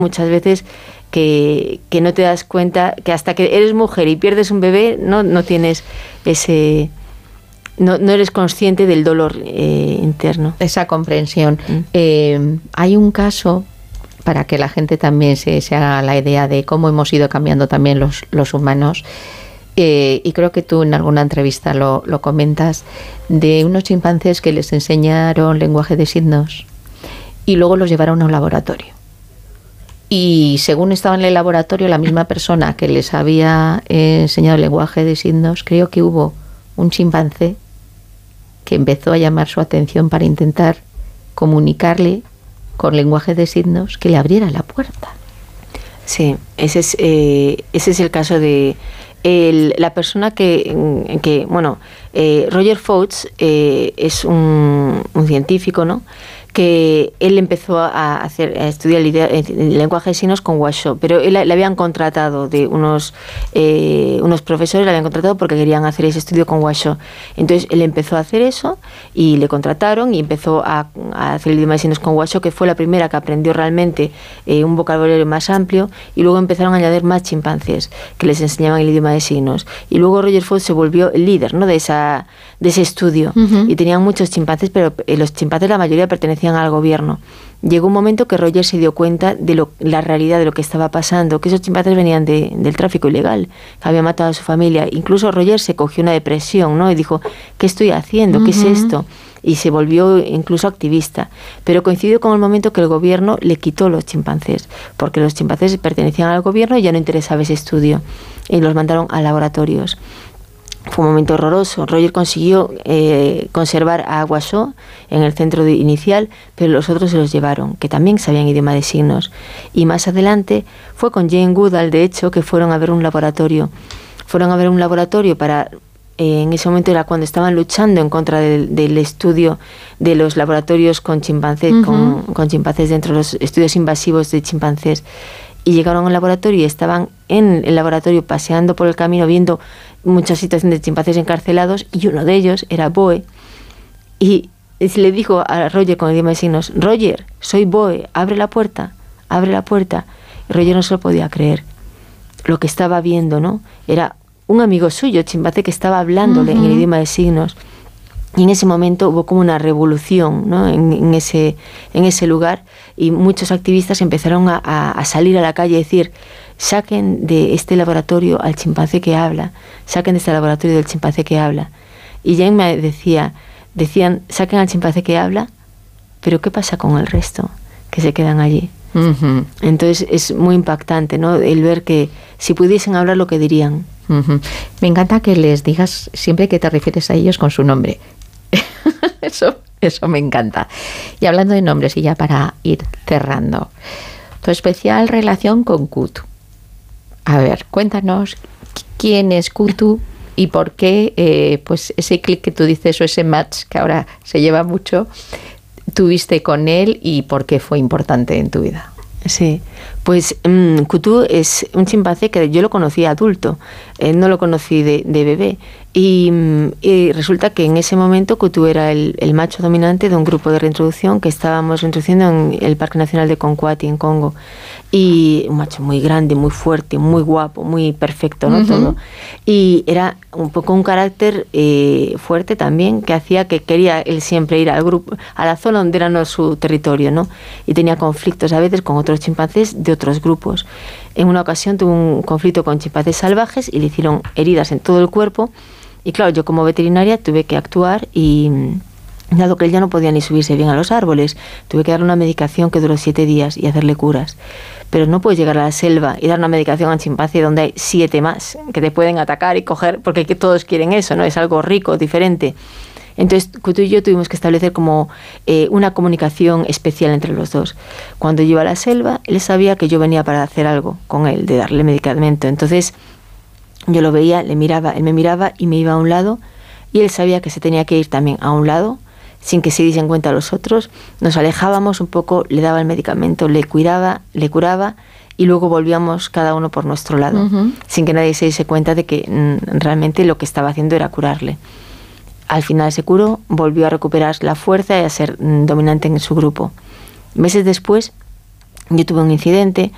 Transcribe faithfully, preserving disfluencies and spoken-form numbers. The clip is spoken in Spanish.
muchas veces que, que no te das cuenta, que hasta que eres mujer y pierdes un bebé, no, no tienes ese... No, no eres consciente del dolor eh, interno. Esa comprensión. Mm. Eh, hay un caso, para que la gente también se, se haga la idea de cómo hemos ido cambiando también los, los humanos, eh, y creo que tú en alguna entrevista lo, lo comentas, de unos chimpancés que les enseñaron lenguaje de signos y luego los llevaron a un laboratorio. Y según estaba en el laboratorio, la misma persona que les había eh, enseñado el lenguaje de signos, creo que hubo un chimpancé que empezó a llamar su atención para intentar comunicarle con lenguaje de signos que le abriera la puerta. Sí, ese es, eh, ese es el caso de el, la persona que, que bueno, eh, Roger Fouts eh, es un, un científico, ¿no?, que él empezó a hacer a estudiar el, el lenguaje de signos con Washoe, pero él le habían contratado de unos eh, unos profesores, le habían contratado porque querían hacer ese estudio con Washoe. Entonces él empezó a hacer eso y le contrataron y empezó a, a hacer el idioma de signos con Washoe, que fue la primera que aprendió realmente eh, un vocabulario más amplio, y luego empezaron a añadir más chimpancés que les enseñaban el idioma de signos, y luego Roger Fouts se volvió el líder, ¿no?, de esa de ese estudio. Uh-huh. Y tenían muchos chimpancés, pero eh, los chimpancés la mayoría pertenecían al gobierno. Llegó un momento que Roger se dio cuenta de lo, la realidad de lo que estaba pasando, que esos chimpancés venían de, del tráfico ilegal, que había matado a su familia. Incluso Roger se cogió una depresión, ¿no?, y dijo, ¿qué estoy haciendo? Uh-huh. ¿Qué es esto? Y se volvió incluso activista. Pero coincidió con el momento que el gobierno le quitó los chimpancés, porque los chimpancés pertenecían al gobierno y ya no interesaba ese estudio, y los mandaron a laboratorios. Fue un momento horroroso. Roger consiguió eh, conservar a Washoe en el centro de, inicial, pero los otros se los llevaron, que también sabían idioma de signos. Y más adelante fue con Jane Goodall, de hecho, que fueron a ver un laboratorio. Fueron a ver un laboratorio para... Eh, en ese momento era cuando estaban luchando en contra del, del estudio de los laboratorios con chimpancés, uh-huh. con, con chimpancés dentro, los estudios invasivos de chimpancés. Y llegaron al laboratorio y estaban en el laboratorio paseando por el camino viendo muchas situaciones de chimpancés encarcelados, y uno de ellos era Boe, y se le dijo a Roger con el idioma de signos, Roger, soy Boe, abre la puerta, abre la puerta. Y Roger no se lo podía creer. Lo que estaba viendo, ¿no?, era un amigo suyo, chimpancé, que estaba hablándole uh-huh. en el idioma de signos. Y en ese momento hubo como una revolución, ¿no?, en, en, ese, en ese lugar, y muchos activistas empezaron a, a, a salir a la calle y decir, saquen de este laboratorio al chimpancé que habla, saquen de este laboratorio del chimpancé que habla. Y Jane me decía, decían, saquen al chimpancé que habla, pero ¿qué pasa con el resto que se quedan allí? Uh-huh. Entonces es muy impactante, ¿no?, el ver que si pudiesen hablar lo que dirían. Uh-huh. Me encanta que les digas siempre que te refieres a ellos con su nombre. Eso, eso me encanta. Y hablando de nombres, y ya para ir cerrando, tu especial relación con Kutu. A ver, cuéntanos quién es Kutu y por qué eh, pues ese clic que tú dices, o ese match que ahora se lleva mucho, tuviste con él, y por qué fue importante en tu vida. Sí, pues um, Kutu es un chimpancé que yo lo conocí adulto, eh, no lo conocí de, de bebé, y, y resulta que en ese momento Kutu era el, el macho dominante de un grupo de reintroducción que estábamos reintroduciendo en el Parque Nacional de Konkwati, en Congo, y un macho muy grande, muy fuerte, muy guapo, muy perfecto, ¿no? Uh-huh. Todo, y era un poco un carácter eh, fuerte también, que hacía que quería él siempre ir al grupo, a la zona donde era no su territorio, ¿no?, y tenía conflictos a veces con otros chimpancés de otros grupos. En una ocasión tuvo un conflicto con chimpancés salvajes y le hicieron heridas en todo el cuerpo, y claro, yo como veterinaria tuve que actuar, y dado que él ya no podía ni subirse bien a los árboles, tuve que darle una medicación que duró siete días y hacerle curas. Pero no puedes llegar a la selva y dar una medicación a un chimpancé donde hay siete más que te pueden atacar y coger, porque todos quieren eso, ¿no? Es algo rico, diferente. Entonces, Kutu y yo tuvimos que establecer como eh, una comunicación especial entre los dos. Cuando yo iba a la selva, él sabía que yo venía para hacer algo con él, de darle medicamento. Entonces, yo lo veía, le miraba, él me miraba y me iba a un lado, y él sabía que se tenía que ir también a un lado, sin que se diesen cuenta los otros. Nos alejábamos un poco, le daba el medicamento, le cuidaba, le curaba, y luego volvíamos cada uno por nuestro lado, uh-huh. sin que nadie se diese cuenta de que mm, realmente lo que estaba haciendo era curarle. Al final se curó, volvió a recuperar la fuerza y a ser mm, dominante en su grupo. Meses después, yo tuve un incidente